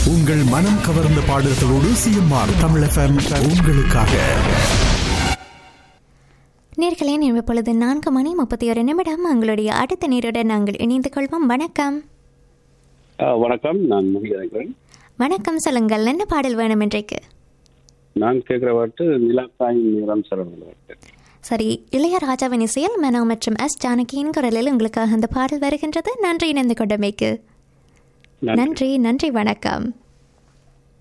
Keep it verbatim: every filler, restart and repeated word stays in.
உங்கள் மனம் கவர்ந்த பாடல்களோடு சிஎம்ஆர் தமிழ் எஃப்எம் உங்களுக்காக. நேர்களே, இப்பொழுது நான்கு மணி முப்பத்தி ஒரு நிமிடம். உங்களுடைய அடுத்த நேருடன் நாங்கள் இணைந்து கொள்வோம். வணக்கம். வணக்கம், நான் முகிதன். வணக்கம், சொல்லுங்கள், என்ன பாடல் வேணும் இன்றைக்கு? நான் கேட்கிற பாட்டு நிலாத்தாயின் நேரம் சரவண. சரி, இளையராஜாவின் இசையில் மனோ மற்றும் எஸ் ஜானகியின் குரலில் உங்களுக்காக அந்த பாடல் வருகின்றது. நன்றி, இணைந்து கொண்டமைக்கு நன்றி. நன்றி, வணக்கம்.